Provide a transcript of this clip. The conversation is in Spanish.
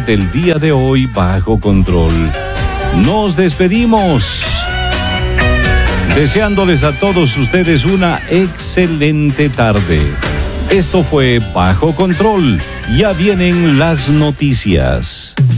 del día de hoy Bajo Control. Nos despedimos, deseándoles a todos ustedes una excelente tarde. Esto fue Bajo Control. Ya vienen las noticias.